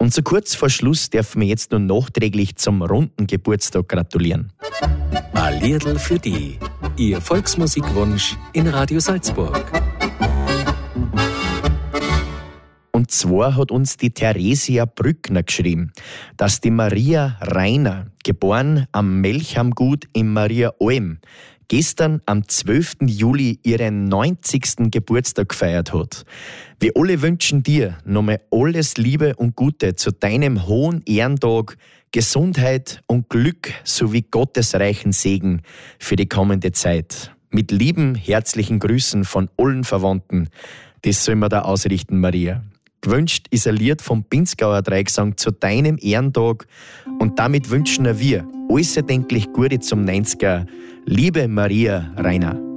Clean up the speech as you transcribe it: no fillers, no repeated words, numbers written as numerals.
Und so kurz vor Schluss dürfen wir jetzt nur nachträglich zum runden Geburtstag gratulieren. A Liedl für die. Ihr Volksmusikwunsch in Radio Salzburg. Und zwar hat uns die Theresia Brückner geschrieben, dass die Maria Rainer, geboren am Melchamgut in Maria Alm, gestern am 12. Juli ihren 90. Geburtstag gefeiert hat. Wir alle wünschen dir nochmal alles Liebe und Gute zu deinem hohen Ehrentag, Gesundheit und Glück sowie gottesreichen Segen für die kommende Zeit. Mit lieben, herzlichen Grüßen von allen Verwandten. Das soll man da ausrichten, Maria. Gewünscht ist ein Lied vom Pinzgauer Dreigesang zu deinem Ehrentag und damit wünschen wir alles erdenklich Gute zum 90er. Liebe Maria Rainer.